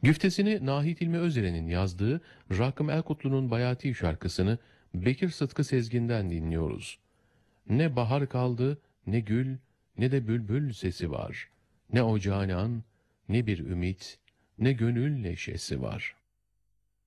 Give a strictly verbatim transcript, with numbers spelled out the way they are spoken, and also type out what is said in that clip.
Güftesini Nahit İlmi Özeren'in yazdığı Rakım Elkutlu'nun Bayati şarkısını Bekir Sıtkı Sezgin'den dinliyoruz. Ne bahar kaldı, ne gül, ne de bülbül sesi var. Ne o canan, ne bir ümit, ne gönül neşesi var.